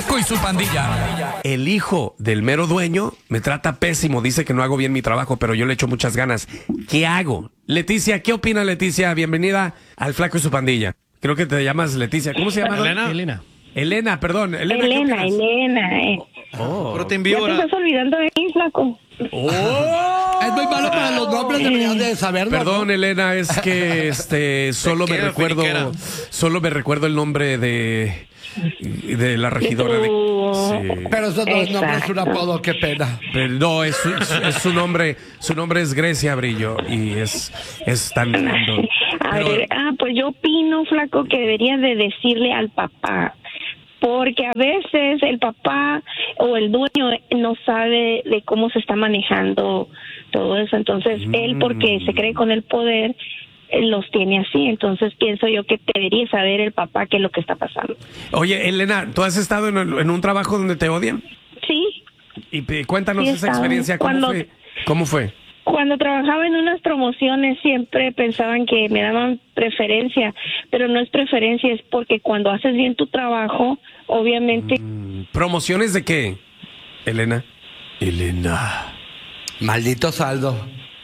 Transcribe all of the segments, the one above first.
Flaco y su pandilla. El hijo del mero dueño me trata pésimo, dice que no hago bien mi trabajo, pero yo le echo muchas ganas. ¿Qué hago? Leticia, ¿qué opina Leticia? Bienvenida al Flaco y su pandilla. Creo que te llamas Leticia. ¿Cómo se llama? Elena, perdón. Elena. Pero te envío Ya te ahora. estás olvidando de mí, flaco. Es muy malo para los nombres, deberías de saberlo. Perdón, Elena, es que solo me recuerdo el nombre de la regidora de... Sí. Pero eso no es nombre, es un apodo, qué pena. Pero no, es su nombre es Grecia Brillo y es tan lindo. A ver, pues yo opino, flaco, que deberías de decirle al papá. Porque a veces el papá o el dueño no sabe de cómo se está manejando todo eso. Entonces, él, porque se cree con el poder, los tiene así. Entonces, pienso yo que debería saber el papá qué es lo que está pasando. Oye, Elena, ¿tú has estado en un trabajo donde te odian? Sí. Y cuéntanos Sí, esa experiencia, ¿cómo fue? Cuando trabajaba en unas promociones siempre pensaban que me daban preferencia, pero no es preferencia, es porque cuando haces bien tu trabajo, obviamente... ¿Promociones de qué, Elena? Maldito saldo.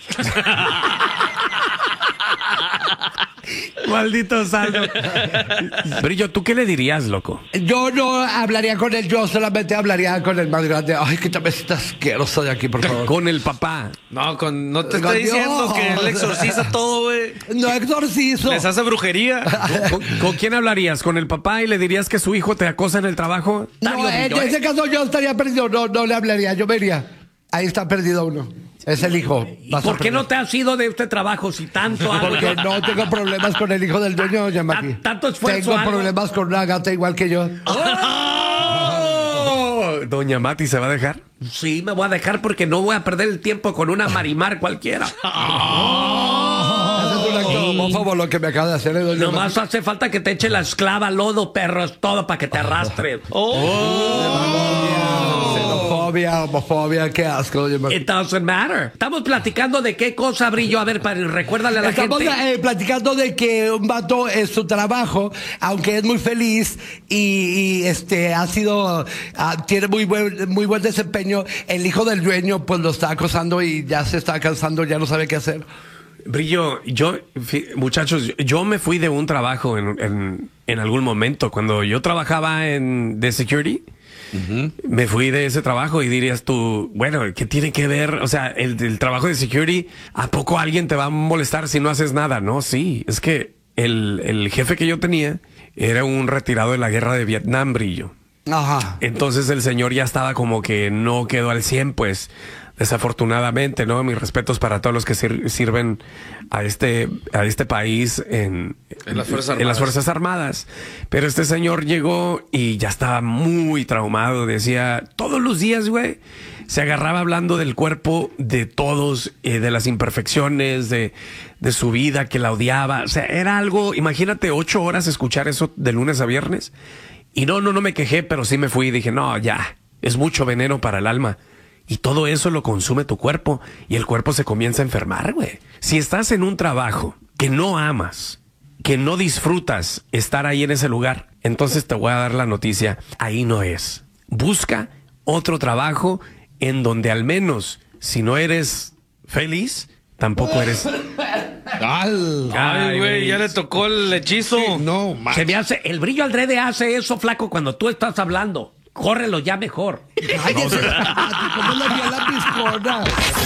Maldito saldo. Brillo, ¿tú qué le dirías, loco? Yo no hablaría con él, yo solamente hablaría con el más grande. Ay, quítame esta asquerosa de aquí, por favor. Con el papá. No te estoy diciendo que él exorciza todo, güey. No exorcizo. Les hace brujería. ¿Con quién hablarías? ¿Con el papá y le dirías que su hijo te acosa en el trabajo? No, en ese caso yo estaría perdido, no le hablaría, yo me iría. Ahí está perdido uno. Es el hijo. ¿Por qué no te has ido de este trabajo si tanto algo? Porque no tengo problemas con el hijo del dueño, Yamaki. Tanto esfuerzo. Tengo problemas con una gata igual que yo. ¿Doña Mati se va a dejar? Sí, me voy a dejar porque no voy a perder el tiempo con una Marimar cualquiera. Es un acto homófobo lo que me acaba de hacer, doña Nomás Mati. hace falta que te eche la esclava, lodo, perro, es todo para que te arrastre. Homofobia, qué asco, doña Mati. It doesn't matter. Estamos platicando de qué cosa, Brillo. A ver, recuérdale a la Estamos gente. platicando de que un vato es su trabajo, aunque es muy feliz y ha sido, tiene muy buen desempeño. El hijo del dueño pues lo está acosando y ya se está cansando, ya no sabe qué hacer. Brillo, muchachos, yo me fui de un trabajo en algún momento. Cuando yo trabajaba de security, me fui de ese trabajo y dirías tú, bueno, ¿qué tiene que ver? O sea, el trabajo de security, ¿a poco alguien te va a molestar si no haces nada? No, sí, es que el jefe que yo tenía era un retirado de la guerra de Vietnam, Brillo. Ajá. Entonces el señor ya estaba como que no quedó al 100, pues, desafortunadamente, ¿no? Mis respetos para todos los que sirven a este país en las Fuerzas Armadas. Pero este señor llegó y ya estaba muy traumado. Decía, todos los días, güey, se agarraba hablando del cuerpo de todos, de las imperfecciones, de su vida, que la odiaba. O sea, era algo, imagínate, 8 horas escuchar eso de lunes a viernes. Y no me quejé, pero sí me fui y dije, no, ya, es mucho veneno para el alma. Y todo eso lo consume tu cuerpo y el cuerpo se comienza a enfermar, güey. Si estás en un trabajo que no amas, que no disfrutas estar ahí en ese lugar, entonces te voy a dar la noticia, ahí no es. Busca otro trabajo en donde al menos, si no eres feliz, tampoco eres... Ay, güey, ya le tocó el hechizo. No, Se me hace, el Brillo Aldrede hace eso, flaco, cuando tú estás hablando. Córrelo ya mejor. cállese, ¿cómo le dio la piscona?